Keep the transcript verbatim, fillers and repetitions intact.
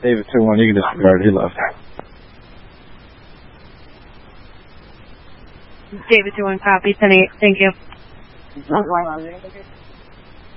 David two one, you can disregard. He left. David two one, copy. ten eight. Thank you.